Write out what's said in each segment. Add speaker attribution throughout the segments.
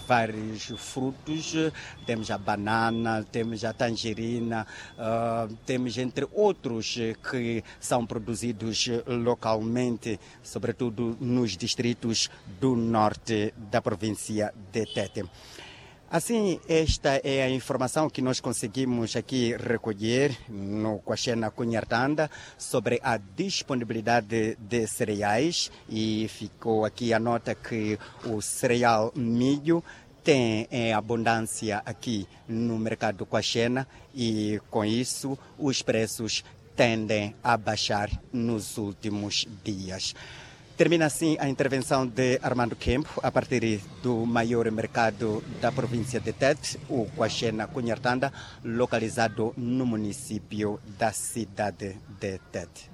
Speaker 1: vários frutos, temos a banana, temos a tangerina, temos entre outros que são produzidos localmente, sobretudo nos distritos do norte da província de Tete. Assim, esta é a informação que nós conseguimos aqui recolher no Quaxena Cunhartanda sobre a disponibilidade de cereais, e ficou aqui a nota que o cereal milho tem em abundância aqui no mercado Quaxena e com isso os preços tendem a baixar nos últimos dias. Termina assim a intervenção de Armando Kempo a partir do maior mercado da província de Tete, o Quaxena Cunhartanda, localizado no município da cidade de Tete.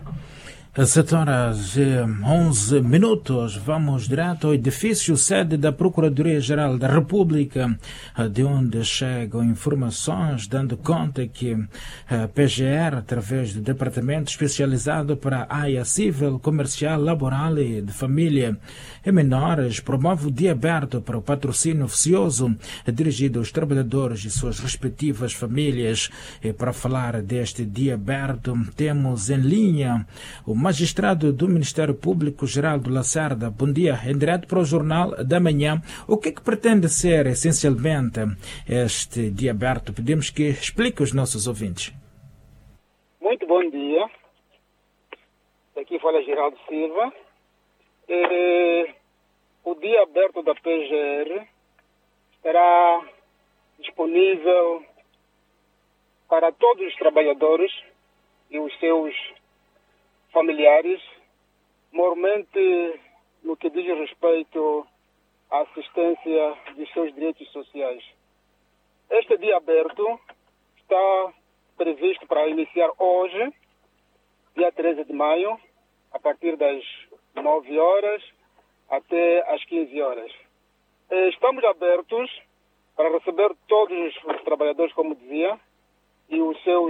Speaker 2: 7h11. Vamos direto ao edifício sede da Procuradoria-Geral da República, de onde chegam informações dando conta que a PGR, através do Departamento Especializado para a área civil, comercial, laboral e de família e menores, promove o dia aberto para o patrocínio oficioso dirigido aos trabalhadores e suas respectivas famílias. E para falar deste dia aberto, temos em linha o magistrado do Ministério Público, Geraldo Lacerda. Bom dia, em direto para o Jornal da Manhã. O que é que pretende ser, essencialmente, este dia aberto? Pedimos que explique aos nossos ouvintes.
Speaker 3: Muito bom dia. Aqui fala Geraldo Silva. O dia aberto da PGR estará disponível para todos os trabalhadores e os seus familiares, mormente no que diz respeito à assistência dos seus direitos sociais. Este dia aberto está previsto para iniciar hoje, dia 13 de maio, a partir das 9 horas até às 15 horas. Estamos abertos para receber todos os trabalhadores, como dizia, e os seus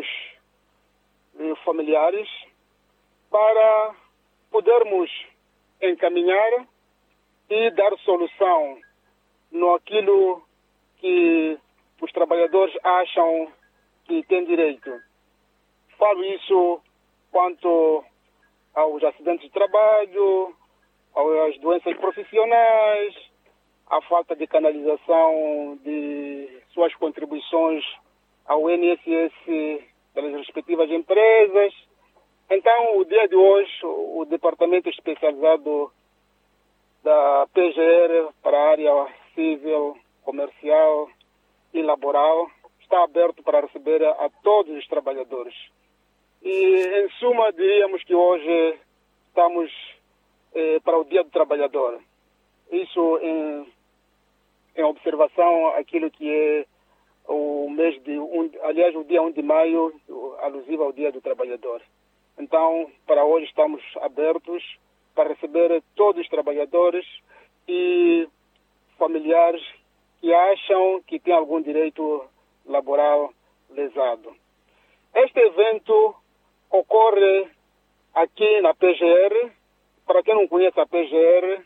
Speaker 3: familiares, para podermos encaminhar e dar solução no aquilo que os trabalhadores acham que têm direito. Falo isso quanto aos acidentes de trabalho, às doenças profissionais, à falta de canalização de suas contribuições ao INSS pelas respectivas empresas. Então, o dia de hoje, o Departamento Especializado da PGR para a área civil, comercial e laboral está aberto para receber a todos os trabalhadores. E, em suma, diríamos que hoje estamos para o Dia do Trabalhador. Isso em observação àquilo que é o mês de... aliás, o dia 1 de maio, alusivo ao Dia do Trabalhador. Então, para hoje estamos abertos para receber todos os trabalhadores e familiares que acham que têm algum direito laboral lesado. Este evento ocorre aqui na PGR. Para quem não conhece a PGR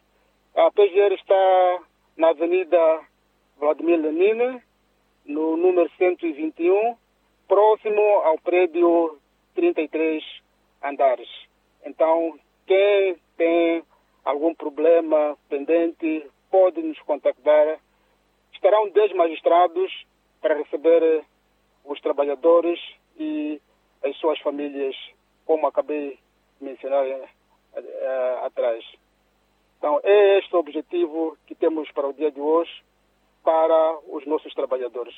Speaker 3: está na Avenida Vladimir Lenin, no número 121, próximo ao prédio 33 andares. Então, quem tem algum problema pendente pode nos contactar. Estarão 10 magistrados para receber os trabalhadores e as suas famílias, como acabei de mencionar atrás. Então, é este o objetivo que temos para o dia de hoje, para os nossos trabalhadores.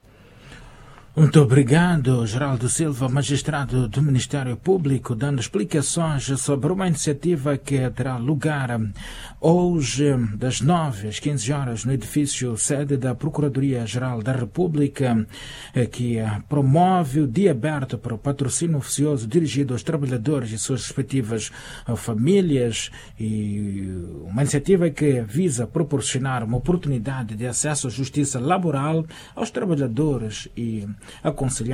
Speaker 2: Muito obrigado, Geraldo Silva, magistrado do Ministério Público, dando explicações sobre uma iniciativa que terá lugar hoje, das 9 às 15 horas, no edifício sede da Procuradoria-Geral da República, que promove o dia aberto para o patrocínio oficioso dirigido aos trabalhadores e suas respectivas famílias, e uma iniciativa que visa proporcionar uma oportunidade de acesso à justiça laboral aos trabalhadores e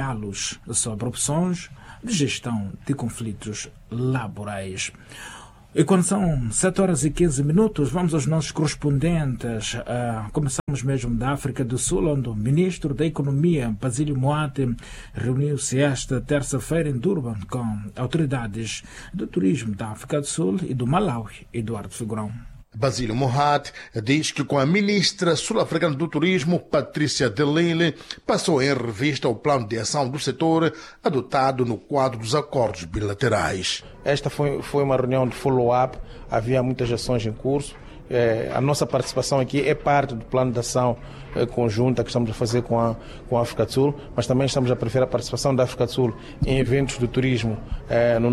Speaker 2: aconselhá-los sobre opções de gestão de conflitos laborais. E quando são 7 horas e 15 minutos, vamos aos nossos correspondentes. Começamos mesmo da África do Sul, onde o ministro da Economia, Basílio Moate, reuniu-se esta terça-feira em Durban com autoridades do turismo da África do Sul e do Malawi, Eduardo Figurão.
Speaker 4: Basílio Moate diz que com a ministra sul-africana do Turismo, Patrícia de Lille, passou em revista o plano de ação do setor adotado no quadro dos acordos bilaterais.
Speaker 5: Esta foi uma reunião de follow-up, havia muitas ações em curso. A nossa participação aqui é parte do plano de ação conjunta que estamos a fazer com a África do Sul, mas também estamos a preferir a participação da África do Sul em eventos de turismo no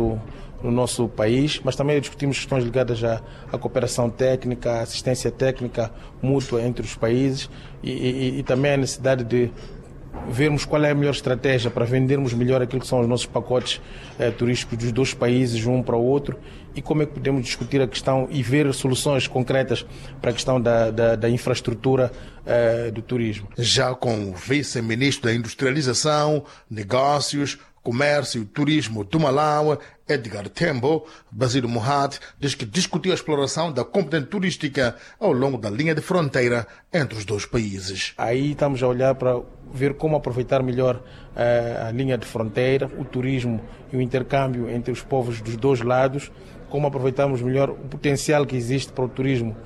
Speaker 5: nosso país, mas também discutimos questões ligadas à cooperação técnica, à assistência técnica mútua entre os países e também a necessidade de vermos qual é a melhor estratégia para vendermos melhor aquilo que são os nossos pacotes turísticos dos dois países, um para o outro, e como é que podemos discutir a questão e ver soluções concretas para a questão da infraestrutura do turismo.
Speaker 4: Já com o vice-ministro da Industrialização, Negócios, Comércio e Turismo do Malawi, Edgar Tembo, Basílio Moate diz que discutiu a exploração da componente turística ao longo da linha de fronteira entre os dois países.
Speaker 5: Aí estamos a olhar para ver como aproveitar melhor a linha de fronteira, o turismo e o intercâmbio entre os povos dos dois lados, como aproveitarmos melhor o potencial que existe para o turismo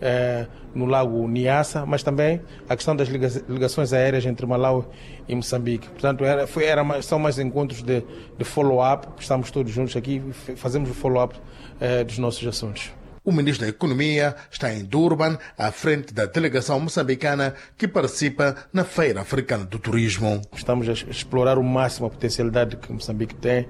Speaker 5: no lago Niassa, mas também a questão das ligações aéreas entre Malawi e Moçambique. Portanto, são mais encontros de follow-up, estamos todos juntos aqui e fazemos o follow-up dos nossos assuntos.
Speaker 4: O ministro da Economia está em Durban, à frente da delegação moçambicana que participa na Feira Africana do Turismo.
Speaker 5: Estamos a explorar o máximo a potencialidade que Moçambique tem,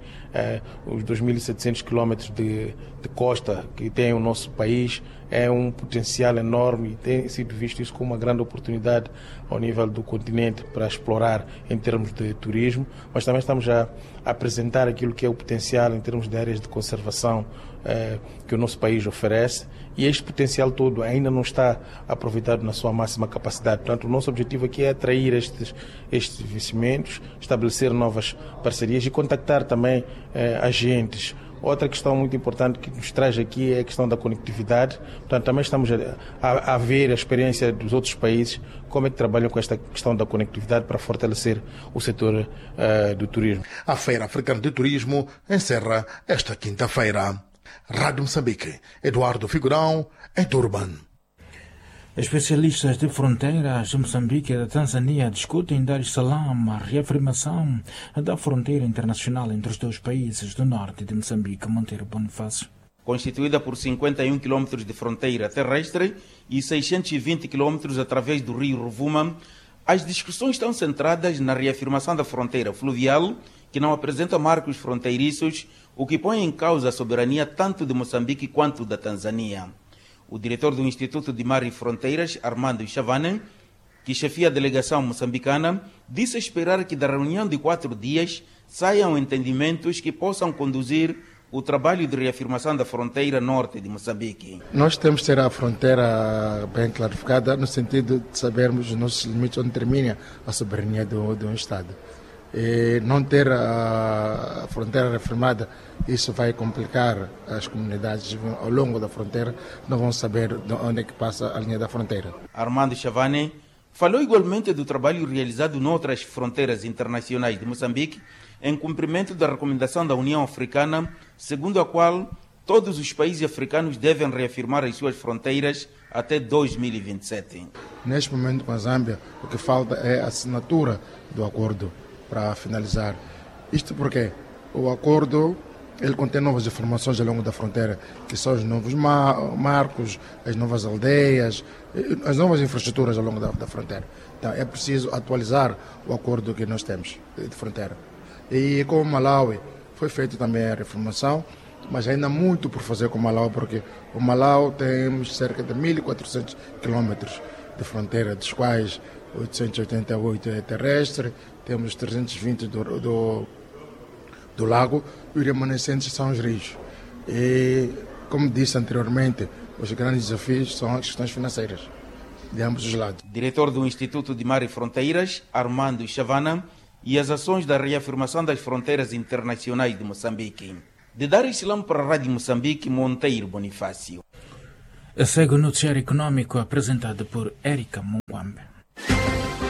Speaker 5: os 2.700 quilómetros de costa que tem o nosso país, é um potencial enorme e tem sido visto isso como uma grande oportunidade ao nível do continente para explorar em termos de turismo, mas também estamos a apresentar aquilo que é o potencial em termos de áreas de conservação que o nosso país oferece, e este potencial todo ainda não está aproveitado na sua máxima capacidade. Portanto, o nosso objetivo aqui é atrair estes investimentos, estabelecer novas parcerias e contactar também agentes. Outra questão muito importante que nos traz aqui é a questão da conectividade. Portanto, também estamos a ver a experiência dos outros países, como é que trabalham com esta questão da conectividade para fortalecer o setor do turismo.
Speaker 4: A Feira Africana de Turismo encerra esta quinta-feira. Rádio Moçambique, Eduardo Figurão, em Durban.
Speaker 2: Especialistas de fronteiras de Moçambique e da Tanzânia discutem em Dar es Salaam a reafirmação da fronteira internacional entre os dois países do norte de Moçambique. Monteiro Bonifácio.
Speaker 6: Constituída por 51 km de fronteira terrestre e 620 km através do rio Rovuma, as discussões estão centradas na reafirmação da fronteira fluvial, que não apresenta marcos fronteiriços, o que põe em causa a soberania tanto de Moçambique quanto da Tanzânia. O diretor do Instituto de Mar e Fronteiras, Armando Chavane, que chefia a delegação moçambicana, disse esperar que da reunião de 4 dias saiam entendimentos que possam conduzir o trabalho de reafirmação da fronteira norte de Moçambique.
Speaker 7: Nós temos que ter a fronteira bem clarificada no sentido de sabermos os nossos limites onde termina a soberania do Estado. E não ter a fronteira reafirmada, isso vai complicar as comunidades ao longo da fronteira, não vão saber de onde é que passa a linha da fronteira.
Speaker 6: Armando Chavane falou igualmente do trabalho realizado noutras fronteiras internacionais de Moçambique, em cumprimento da recomendação da União Africana, segundo a qual todos os países africanos devem reafirmar as suas fronteiras até 2027.
Speaker 7: Neste momento, com a Zâmbia, o que falta é a assinatura do acordo para finalizar. Isto porque o acordo ele contém novas informações ao longo da fronteira, que são os novos marcos, as novas aldeias, as novas infraestruturas ao longo da fronteira. Então é preciso atualizar o acordo que nós temos de fronteira. E com o Malawi foi feita também a reformação, mas ainda há muito por fazer com o Malawi, porque o Malawi temos cerca de 1.400 quilômetros de fronteira, dos quais 888 é terrestre, temos 320 do lago e os remanescentes são os rios. E, como disse anteriormente, os grandes desafios são as questões financeiras de ambos os lados.
Speaker 6: Diretor do Instituto de Mar e Fronteiras, Armando Chavana, e as ações da reafirmação das fronteiras internacionais de Moçambique. De Dar es Salaam para a Rádio Moçambique, Monteiro Bonifácio.
Speaker 2: Segue o noticiário econômico apresentado por Érica Monteiro.